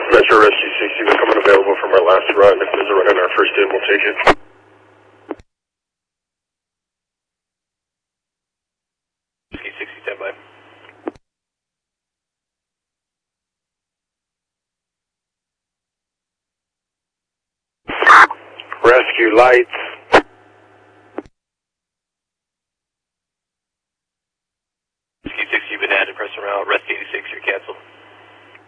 Metro Rescue 60, we're coming available from our last run. If there's a run in our first in, we'll take it. Rescue 60, stand by. Rescue lights. Rescue 60, you've been added, press around. Rescue 86, you're canceled.